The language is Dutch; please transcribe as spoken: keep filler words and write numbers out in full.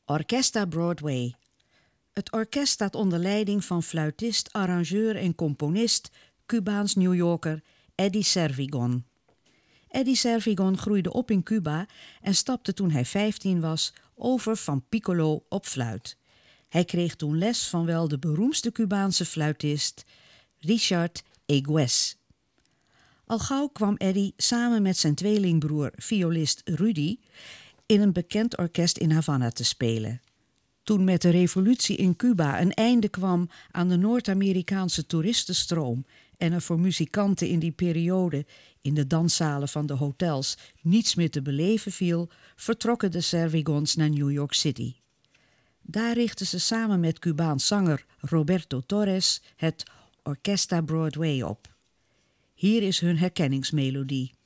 Orquesta Broadway. Het orkest staat onder leiding van fluitist, arrangeur en componist, Cubaans-New Yorker Eddie Cervigon. Eddie Cervigon groeide op in Cuba en stapte toen hij vijftien was over van piccolo op fluit. Hij kreeg toen les van wel de beroemdste Cubaanse fluitist, Richard Egues. Al gauw kwam Eddie samen met zijn tweelingbroer, violist Rudy, in een bekend orkest in Havana te spelen. Toen met de revolutie in Cuba een einde kwam aan de Noord-Amerikaanse toeristenstroom en er voor muzikanten in die periode in de danszalen van de hotels niets meer te beleven viel, vertrokken de Cervigons naar New York City. Daar richtten ze samen met Cubaans zanger Roberto Torres het Orquesta Broadway op. Hier is hun herkenningsmelodie.